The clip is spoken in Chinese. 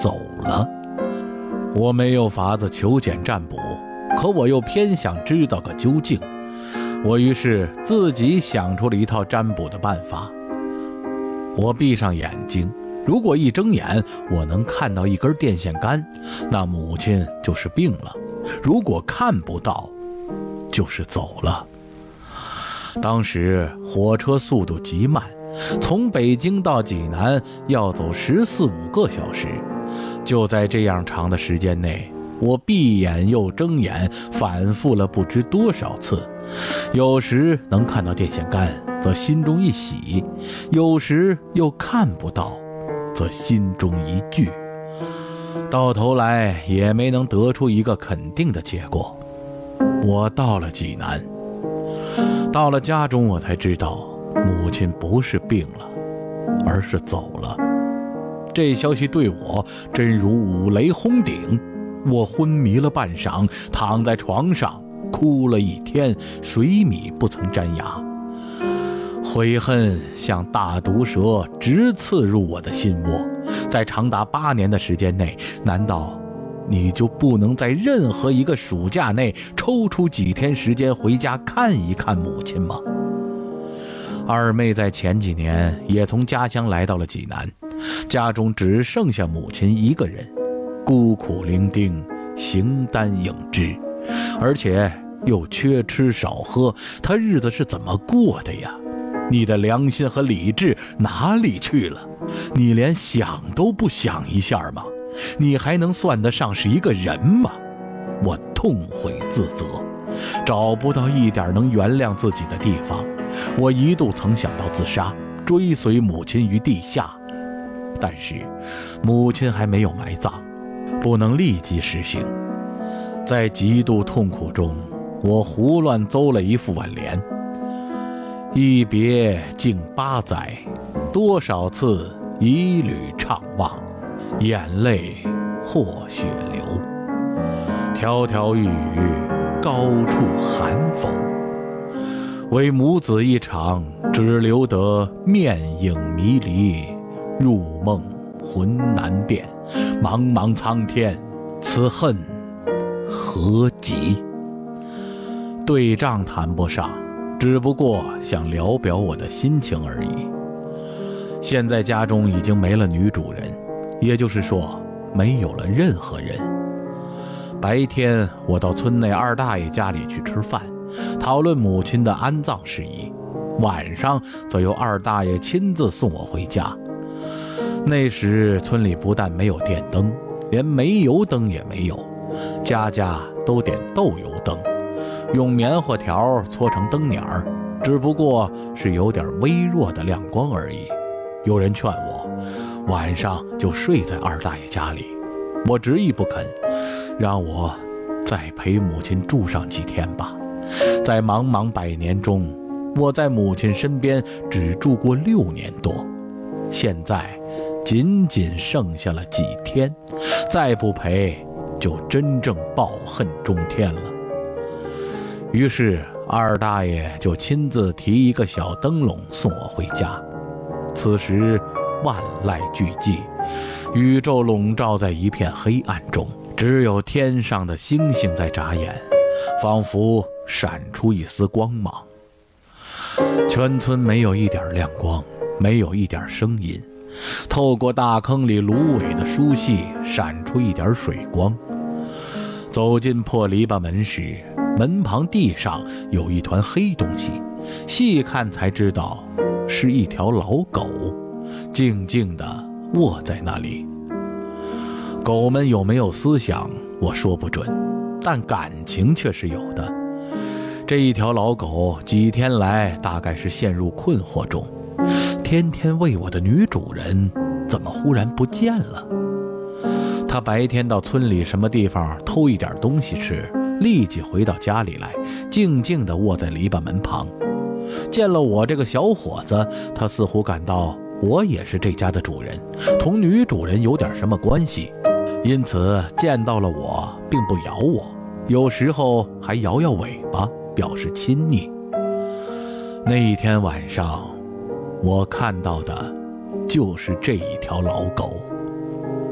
走了。我没有法子求检占卜，可我又偏想知道个究竟。我于是自己想出了一套占卜的办法。我闭上眼睛，如果一睁眼我能看到一根电线杆，那母亲就是病了；如果看不到，就是走了。当时火车速度极慢，从北京到济南要走14、15个小时。就在这样长的时间内，我闭眼又睁眼，反复了不知多少次。有时能看到电线杆，则心中一喜；有时又看不到，则心中一惧。到头来也没能得出一个肯定的结果。我到了济南，到了家中，我才知道母亲不是病了，而是走了。这消息对我真如五雷轰顶，我昏迷了半晌，躺在床上哭了一天，水米不曾沾牙。悔恨像大毒蛇直刺入我的心窝，在长达8年的时间内，难道你就不能在任何一个暑假内抽出几天时间回家看一看母亲吗？二妹在前几年也从家乡来到了济南，家中只剩下母亲一个人，孤苦伶仃，形单影只，而且又缺吃少喝，她日子是怎么过的呀？你的良心和理智哪里去了？你连想都不想一下吗？你还能算得上是一个人吗？我痛悔自责，找不到一点能原谅自己的地方。我一度曾想到自杀，追随母亲于地下，但是母亲还没有埋葬，不能立即实行。在极度痛苦中，我胡乱诌了一副挽联：一别竟8载，多少次一缕怅望，眼泪或血流，迢迢雨雨，高处寒风。为母子一场，只留得面影迷离，入梦魂难辨。茫茫苍天，此恨何极？对仗谈不上，只不过想聊表我的心情而已。现在家中已经没了女主人，也就是说没有了任何人。白天我到村内二大爷家里去吃饭，讨论母亲的安葬事宜，晚上则由二大爷亲自送我回家。那时村里不但没有电灯，连煤油灯也没有，家家都点豆油灯，用棉花条搓成灯捻儿，只不过是有点微弱的亮光而已。有人劝我晚上就睡在二大爷家里，我执意不肯，让我再陪母亲住上几天吧。在茫茫100年中，我在母亲身边只住过6年多，现在仅仅剩下了几天，再不陪就真正抱恨中天了。于是二大爷就亲自提一个小灯笼送我回家。此时万籁俱寂，宇宙笼罩在一片黑暗中，只有天上的星星在眨眼，仿佛闪出一丝光芒。全村没有一点亮光，没有一点声音，透过大坑里芦苇的疏隙闪出一点水光。走进破篱笆门时，门旁地上有一团黑东西，细看才知道是一条老狗，静静地卧在那里。狗们有没有思想我说不准，但感情却是有的。这一条老狗几天来大概是陷入困惑中，天天喂我的女主人怎么忽然不见了？她白天到村里什么地方偷一点东西吃，立即回到家里来，静静地卧在篱笆门旁。见了我这个小伙子，她似乎感到我也是这家的主人，同女主人有点什么关系，因此见到了我并不咬我，有时候还摇摇尾巴表示亲昵。那一天晚上，我看到的就是这一条老狗。